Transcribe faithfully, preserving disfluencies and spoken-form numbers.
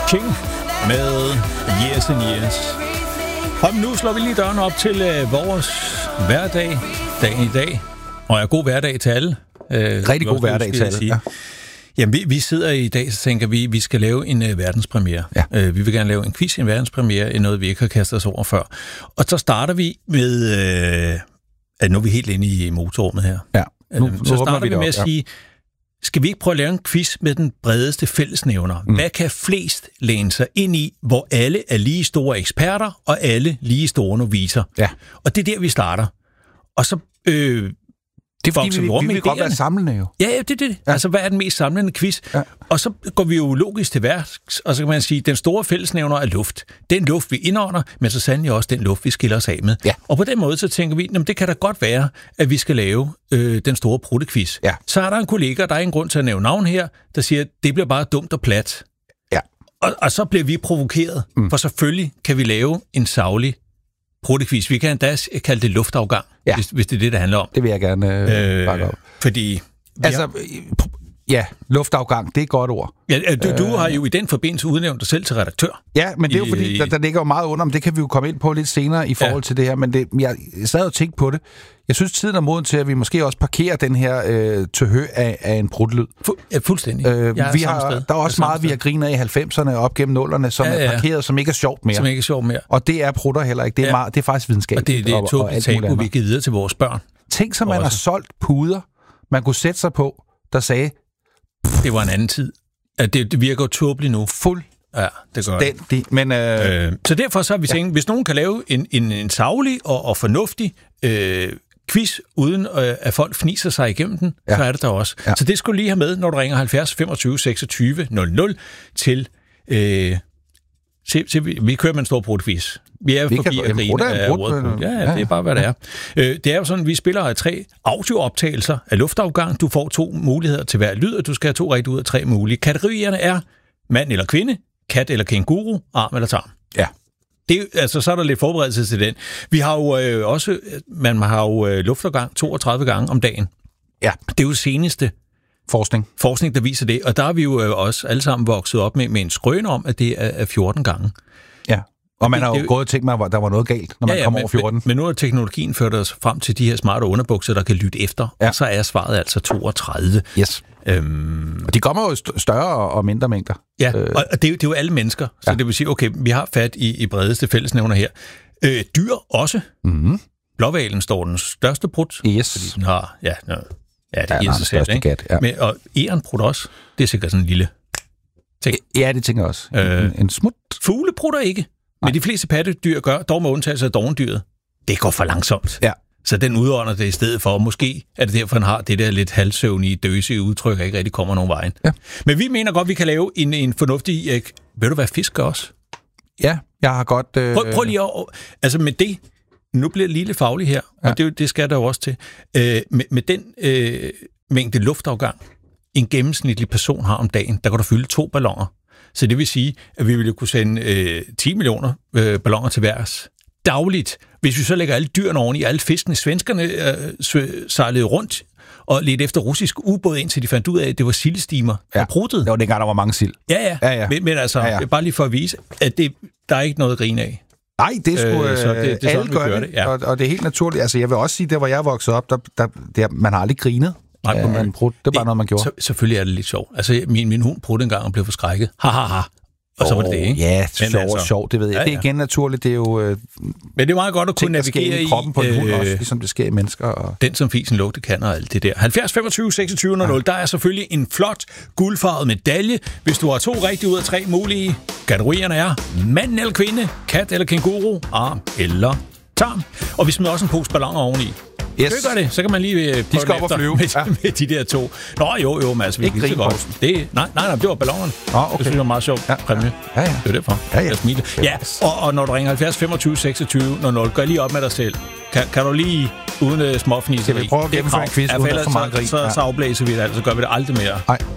King med Years and Years. Og nu slår vi lige døren op til øh, vores hverdag, dagen i dag. Og er god hverdag til alle. Øh, Rigtig god hverdag til alle, ja. Jamen, vi, vi sidder i dag, så tænker vi, vi skal lave en uh, verdenspremiere. Ja. Uh, vi vil gerne lave en quiz, en verdenspremiere, i noget, vi ikke har kastet os over før. Og så starter vi med, uh, at nu er vi helt inde i motorrummet her. Ja. Nu, uh, så starter vi, vi med at sige, skal vi ikke prøve at lave en quiz med den bredeste fællesnævner? Mm. Hvad kan flest læne sig ind i, hvor alle er lige store eksperter, og alle lige store noviser? Ja. Og det er der, vi starter. Og så... Øh, Det er fordi, vi, vi, vi vil godt være samlende jo. Ja, ja, det er det. Ja. Altså, hvad er den mest samlende quiz? Ja. Og så går vi jo logisk til værks, og så kan man sige, at den store fællesnævner er luft. Den luft, vi indånder, men så sandelig også den luft, vi skiller os af med. Ja. Og på den måde, så tænker vi, at det kan da godt være, at vi skal lave øh, den store pruttequiz. Ja. Så er der en kollega, der er en grund til at nævne navn her, der siger, at det bliver bare dumt og plat. Ja. Og, og så bliver vi provokeret, mm. for selvfølgelig kan vi lave en saglig pruttequiz. Vi kan endda kalde det luftafgang, ja. hvis, hvis det er det, det handler om. Det vil jeg gerne øh, bakke op. Fordi... Altså, har... ja, luftafgang, det er et godt ord. Ja, du, du har jo i den forbindelse udnævnt dig selv til redaktør. Ja, men det er jo fordi, der, der ligger jo meget under, men det kan vi jo komme ind på lidt senere i forhold ja. til det her, men det, jeg sad og tænkte på det. Jeg synes, tiden er moden til, at vi måske også parkerer den her øh, tøhø af, af en prutlyd. Fu- ja, fuldstændig. Øh, vi har, der er også meget, vi har grinet af i halvfemserne og op gennem nullerne, som ja, ja. er parkeret, som ikke er sjovt mere. Som ikke er sjovt mere. Og det er prutter heller ikke. Det er, ja. meget, det er faktisk videnskabeligt. Og det, det er tåbeligt tabu, vi giver videre til vores børn. Tænk så, man har solgt puder, man kunne sætte sig på, der sagde... Det var en anden tid. Ja, det, det virker jo tåbeligt nu. Fuld. Ja, det gør det. det. Men, øh... Øh, så derfor så har vi tænkt, ja. hvis nogen kan lave en, en, en saglig og, og fornuftig øh, quiz, uden øh, at folk fniser sig igennem den, ja. så er det der også. Ja. Så det skulle du lige have med, når du ringer halvfjerds femogtyve seksogtyve nul nul til... Øh, se, se, vi, vi kører med en stor brudquiz. Vi er vi forbi at grine af ordet. Ja, ja, det er bare, hvad det er. Øh, det er jo sådan, at vi spiller tre audiooptagelser af luftafgang. Du får to muligheder til hver lyd, og du skal have to rigtigt ud af tre mulige. Kategorierne er mand eller kvinde, kat eller kænguru, arm eller tarm. Ja. Det, altså, så er der lidt forberedelse til den. Vi har jo øh, også, man har jo øh, luftafgang toogtredive gange om dagen. Ja. Det er jo seneste forskning. Forskning, der viser det. Og der er vi jo øh, også alle sammen vokset op med, med en skrøn om, at det er fjorten gange. Ja. Og man har jo gået og tænkt mig, at der var noget galt, når man ja, ja, kommer over fjorten. Men, men nu har teknologien ført os frem til de her smarte underbukser, der kan lytte efter, ja. og så er svaret altså toogtredive. Yes. Øhm, og de kommer jo st- større og mindre mængder. Ja, øh. og det er, jo, det er jo alle mennesker, så ja. det vil sige, okay, vi har fat i, i bredeste fællesnævner her. Øh, dyr også. Mm-hmm. Blåhvalen står den største prut. Yes. Fordi den har, ja, ja det giver ja, sig selv, ikke? Gat, ja. Men, og ærenprut også, det er sikkert sådan en lille ting. Ja, det tænker jeg også. Øh, en, en smut. Fugle ikke. Men de fleste pattedyr gør, dog med undtagelse af dovendyret. Det går for langsomt. Ja. Så den udånder det i stedet for. Måske er det derfor, han har det der lidt halvsøvnige, døse udtryk, og ikke rigtig kommer nogen vejen. Ja. Men vi mener godt, vi kan lave en, en fornuftig... Øh, ved du, hvad fisk gør også? Ja, jeg har godt... Øh... Prøv, prøv lige at... Altså med det... Nu bliver det lige lidt fagligt her, ja. og det, det skal der jo også til. Øh, med, med den øh, mængde luftafgang, en gennemsnitlig person har om dagen, der kan du fylde to balloner. Så det vil sige, at vi ville kunne sende øh, ti millioner øh, balloner til værs dagligt. Hvis vi så lægger alle dyrene oven i, alle fiskene, svenskerne øh, sejlede rundt og ledte efter russisk ubåd, indtil de fandt ud af, at det var sildestimer, der ja. pruttede. Det var dengang, der var mange sild. Ja, ja. ja, ja. Men, men altså, ja, ja. bare lige for at vise, at det, der er ikke noget at grine af. Nej, det skulle øh, så det, det alle gøre det, ja. og, og det er helt naturligt. Altså, jeg vil også sige, der hvor jeg er vokset op, der, der, der, man har aldrig grinet. Nej, ja, man prut, det er bare det, noget, man gjorde. Så, selvfølgelig er det lidt sjovt. Altså, min, min hund pruttede en gang og blev forskrækket. Ha, ha, ha. Og så var det det, ikke? Ja, sjovt altså, og sjovt, det ved jeg. Ja, ja. Det er igen naturligt, det er jo... Øh, Men det er meget godt at kunne navigere i... kroppen på en hund øh, også, ligesom det sker i mennesker. Og... Den, som fisen lugte kan og alt det der. halvfjerds femogtyve seksogtyve nul nul, ja. Der er selvfølgelig en flot, guldfarvet medalje, hvis du har to rigtige ud af tre mulige. Kategorierne er mand eller kvinde, kat eller kænguru, arm eller tarm. Og vi smider også en pose balloner oveni. Yes. Det gør det, så kan man lige prøve de skal op og flyve med, ja. med de der to. Nå, jo, jo, men altså, vi kan så godt. Det, nej, nej, nej, det var ballonerne. Oh, okay. Det synes jeg var meget sjovt. Ja, præmie. Ja, ja. Det er derfor. Ja, ja. Jeg smiler. Ja, og, og når du ringer halvfjerds femogtyve seksogtyve nul nul, gør lige op med dig selv. Kan, kan du lige uden uh, småfniseri? Skal vi prøve at gennemføre en quiz uden for meget grin? Så, så, så afblæser vi det, altså, så gør vi det aldrig mere. Nej.